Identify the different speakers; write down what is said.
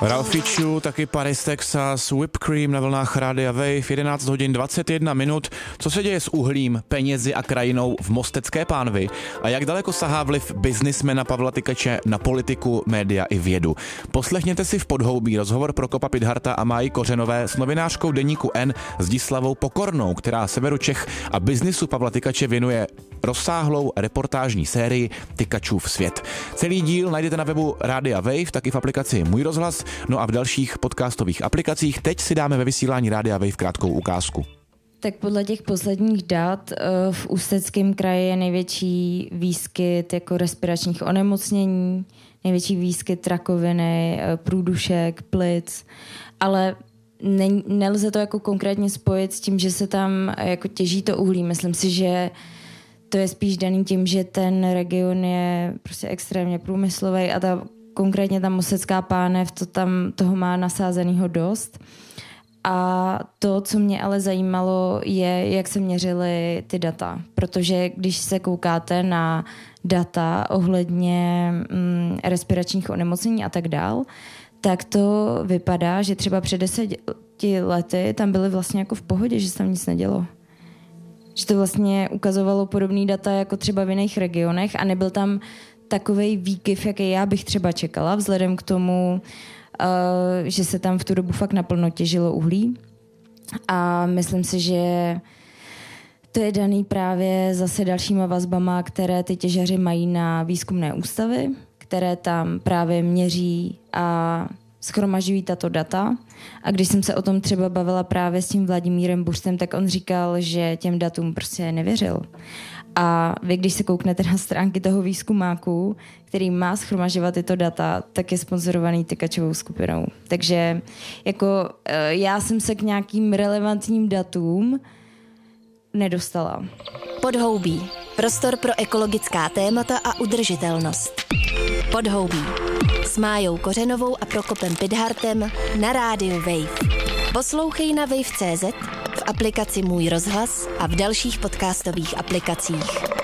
Speaker 1: Ralfiču, taky Paris, Texas, Whipped Cream na vlnách Rádia Wave, 11 hodin 21 minut. Co se děje s uhlím, penězi a krajinou v Mostecké pánvi? A jak daleko sahá vliv biznismena Pavla Tykače na politiku, média i vědu? Poslechněte si v podhoubí rozhovor Prokopa Pidharta a Máji Kořenové s novinářkou deníku N Zdislavou Pokornou, která severu Čech a biznisu Pavla Tykače věnuje rozsáhlou reportážní sérii Tykačův svět. Celý díl najdete na webu Rádia Wave, taky v aplikaci Můj rozhlas, no a v dalších podcastových aplikacích. Teď si dáme ve vysílání Rádia Wave krátkou ukázku.
Speaker 2: Tak podle těch posledních dat v Ústeckém kraji je největší výskyt jako respiračních onemocnění, největší výskyt rakoviny, průdušek, plic, ale nelze to jako konkrétně spojit s tím, že se tam jako těží to uhlí. Myslím si, že to je spíš daný tím, že ten region je prostě extrémně průmyslový a konkrétně ta Mostecká pánev toho má nasázenýho dost. A to, co mě ale zajímalo, je, jak se měřily ty data. Protože když se koukáte na data ohledně respiračních onemocnění a tak dál, tak to vypadá, že třeba před 10 lety tam byly vlastně jako v pohodě, že se tam nic nedělo. Že to vlastně ukazovalo podobný data jako třeba v jiných regionech a nebyl tam takovej výkyv, jaký já bych třeba čekala, vzhledem k tomu, že se tam v tu dobu fakt naplno těžilo uhlí. A myslím si, že to je daný právě zase dalšíma vazbama, které ty těžaři mají na výzkumné ústavy, které tam právě měří a shromažďují tato data. A když jsem se o tom třeba bavila právě s tím Vladimírem Buřtem, tak on říkal, že těm datům prostě nevěřil. A vy, když se kouknete na stránky toho výzkumáku, který má shromažďovat tyto data, tak je sponzorovaný Tykačovou skupinou. Takže jako já jsem se k nějakým relevantním datům nedostala.
Speaker 3: Podhoubí. Prostor pro ekologická témata a udržitelnost. Podhoubí. S Májou Kořenovou a Prokopem Pidhartem na rádiu Wave. Poslouchej na wave.cz, v aplikaci Můj rozhlas a v dalších podcastových aplikacích.